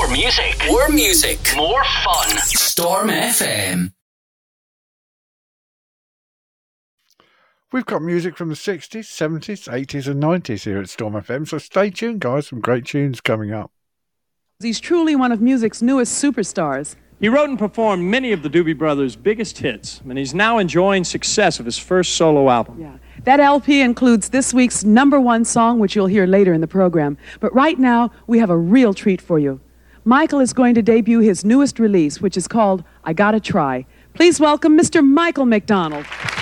More music. More music. More fun. Storm FM. We've got music from the 60s, 70s, 80s and 90s here at Storm FM, so stay tuned, guys. Some great tunes coming up. He's truly one of music's newest superstars. He wrote and performed many of the Doobie Brothers' biggest hits, and he's now enjoying success of his first solo album. Yeah. That LP includes this week's #1 song, which you'll hear later in the program. But right now, we have a real treat for you. Michael is going to debut his newest release, which is called I Gotta Try. Please welcome Mr. Michael McDonald.